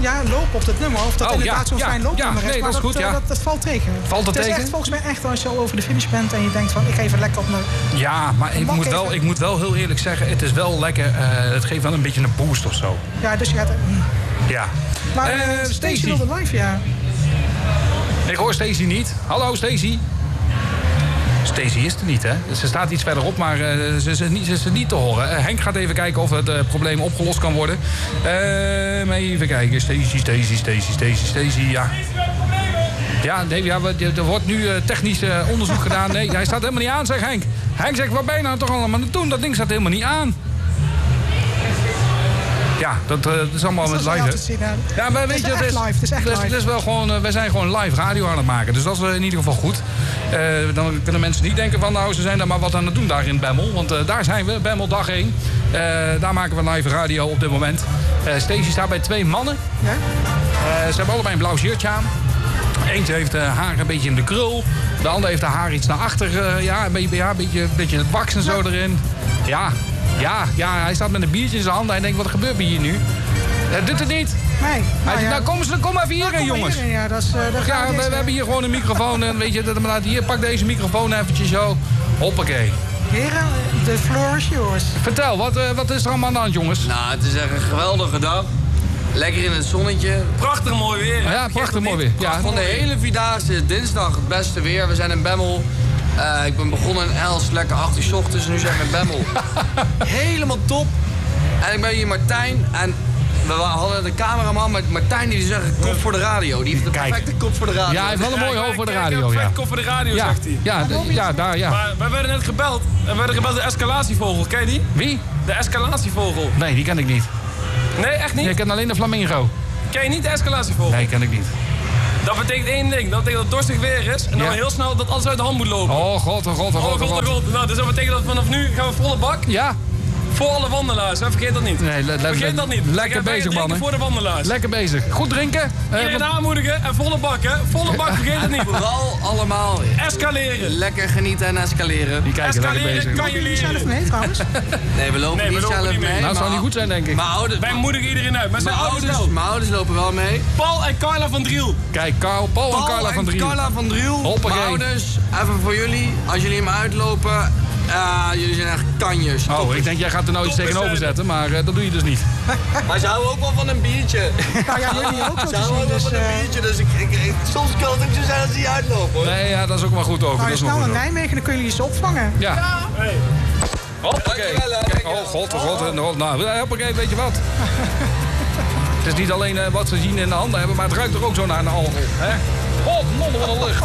Ja, loop op dat nummer. Of dat inderdaad zo'n fijn loopnummer is. Nee, maar dat is goed, dat valt tegen. Valt het tegen? Het is echt, volgens mij echt als je al over de finish bent en je denkt van, ik ga even lekker op mijn... Ja, maar ik moet wel heel eerlijk zeggen, het is wel lekker. Het geeft wel een beetje een boost of zo. Ja, dus je gaat... Ja. Maar Stacey wilde live, ja. Ik hoor Stacey niet. Hallo Stacey. Stacey is er niet, hè? Ze staat iets verderop, maar ze is niet te horen. Henk gaat even kijken of het probleem opgelost kan worden. Maar even kijken. Stacey, ja. Ja, nee, er wordt nu technisch onderzoek gedaan. Nee, hij staat helemaal niet aan, zegt Henk. Henk zegt, wat ben je nou toch allemaal aan het doen? Dat ding staat helemaal niet aan. Ja, dat is allemaal met live. Ja, maar weet je, het is wel gewoon, wij zijn gewoon live radio aan het maken. Dus dat is in ieder geval goed. Dan kunnen mensen niet denken van, nou, ze zijn daar maar wat aan het doen daar in Bemmel. Want daar zijn we, Bemmel dag 1. Daar maken we live radio op dit moment. Stacey staat bij 2 mannen. Ja? Ze hebben allebei een blauw shirtje aan. Eentje heeft haar een beetje in de krul. De ander heeft haar iets naar achter. Een beetje het wax en zo erin. Ja, hij staat met een biertje in zijn handen. Hij denkt, wat gebeurt er hier nu? Doet het niet. Nee. Kom even hierin, jongens. We hebben hier gewoon een microfoon. En weet je, hier, pak deze microfoon eventjes zo. Hoppakee. Heren, the floor is yours. Vertel, wat is er allemaal aan de hand, jongens? Nou, het is echt een geweldige dag. Lekker in het zonnetje. Prachtig mooi weer. Ja, prachtig mooi weer. Ja, van de hele Vierdaagse is dinsdag het beste weer. We zijn in Bemmel. Ik ben begonnen in Els, lekker 8 uur 's ochtends. En nu zijn we in Bemmel. Helemaal top. En ik ben hier Martijn. En we hadden de cameraman, maar Martijn die zegt kop voor de radio. Die heeft de perfecte kop voor de radio. Ja, hij heeft wel een mooi hoofd voor de radio. Perfect kop voor de radio, zegt hij. Ja. Maar wij werden net gebeld. En we werden gebeld door de escalatievogel. Ken je die? Wie? De escalatievogel. Nee, die ken ik niet. Nee, echt niet? Ik ken alleen de flamingo. Ken je niet de escalatievogel? Nee, ken ik niet. Dat betekent één ding. Dat betekent dat het dorstig weer is. En dan heel snel dat alles uit de hand moet lopen. Oh god. Nou, dus dat betekent dat vanaf nu gaan we volle bak. Ja. Voor alle wandelaars, hè? Vergeet dat niet. Nee, vergeet dat niet. Lekker bezig, mannen. Voor de wandelaars. Lekker bezig. Goed drinken. Iedereen aanmoedigen en volle bak, hè? Volle bak, vergeet het niet. Vooral allemaal escaleren. Lekker genieten en escaleren. Die kijken lekker bezig. Kan jullie zelf mee, trouwens? Nee, we lopen niet zelf mee. Nou, dat zou niet goed zijn, denk ik. Wij moedigen iedereen uit. Mijn ouders lopen wel mee. Paul en Carla van Driel. Kijk, Paul en Carla van Driel. Carla van Driel. Mijn ouders, even voor jullie. Als jullie hem uitlopen... jullie zijn echt kanjers. Oh, ik denk jij gaat er nou iets tegenover zetten, maar dat doe je dus niet. Maar ze houden ook wel van een biertje. Nou ja, jullie ook wel. Ze houden ook wel van een biertje, dus soms kan het ook zo zijn als die uitlopen, hoor. Nee, ja, dat is ook wel goed over. Nou, snel naar Nijmegen, dan kunnen jullie ze opvangen. Ja. Hey. Hoppakee. Kijk, oh god. Nou, hoppakee, weet je wat? Het is niet alleen wat ze zien in de handen hebben, maar het ruikt er ook zo naar een alcohol. Hè? God, wat een lucht.